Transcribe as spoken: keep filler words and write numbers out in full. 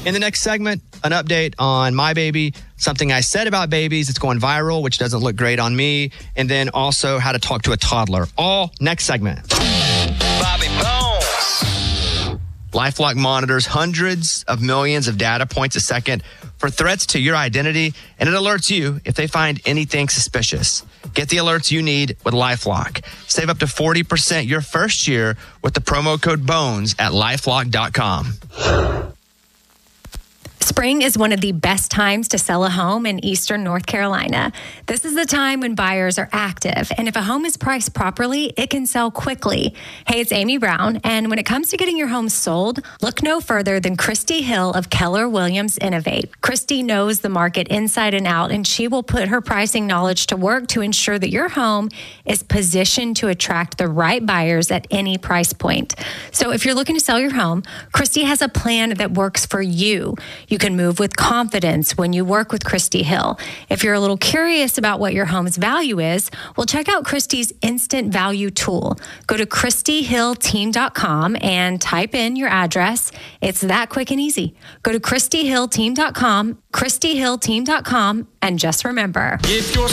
In the next segment, an update on my baby, something I said about babies. It's going viral, which doesn't look great on me. And then also how to talk to a toddler. All next segment. Bobby Bones. LifeLock monitors hundreds of millions of data points a second for threats to your identity, and it alerts you if they find anything suspicious. Get the alerts you need with LifeLock. Save up to forty percent your first year with the promo code BONES at lifelock dot com. Spring is one of the best times to sell a home in Eastern North Carolina. This is the time when buyers are active, and if a home is priced properly, it can sell quickly. Hey, it's Amy Brown, and when it comes to getting your home sold, look no further than Christy Hill of Keller Williams Innovate. Christy knows the market inside and out, and she will put her pricing knowledge to work to ensure that your home is positioned to attract the right buyers at any price point. So if you're looking to sell your home, Christy has a plan that works for you. You can move with confidence when you work with Christy Hill. If you're a little curious about what your home's value is, well, check out Christy's instant value tool. Go to christy hill team dot com and type in your address. It's that quick and easy. Go to christy hill team dot com, christy hill team dot com, and just remember, if you're